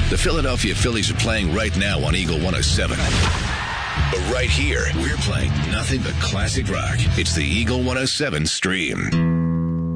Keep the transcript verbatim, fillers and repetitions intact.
The Philadelphia Phillies are playing right now on Eagle one oh seven. But right here, we're playing nothing but classic rock. It's the Eagle one oh seven stream.